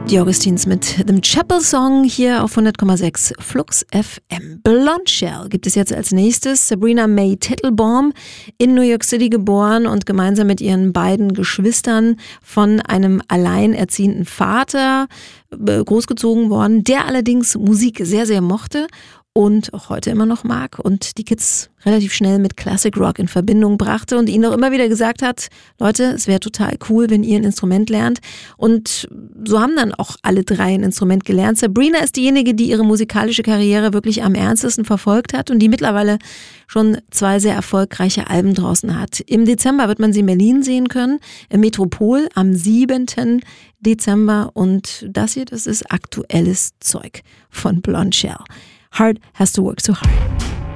Die Augustins mit dem Chapel Song hier auf 100,6 Flux FM. Blonde Shell gibt es jetzt als nächstes. Sabrina May Tittelbaum, in New York City geboren und gemeinsam mit ihren beiden Geschwistern von einem alleinerziehenden Vater großgezogen worden, der allerdings Musik sehr, sehr mochte und auch heute immer noch mag und die Kids relativ schnell mit Classic Rock in Verbindung brachte und ihnen auch immer wieder gesagt hat, Leute, es wäre total cool, wenn ihr ein Instrument lernt. Und so haben dann auch alle drei ein Instrument gelernt. Sabrina ist diejenige, die ihre musikalische Karriere wirklich am ernstesten verfolgt hat und die mittlerweile schon 2 sehr erfolgreiche Alben draußen hat. Im Dezember wird man sie in Berlin sehen können, im Metropol am 7. Dezember. Und das hier, das ist aktuelles Zeug von Blonde Shell. Hard has to work so hard.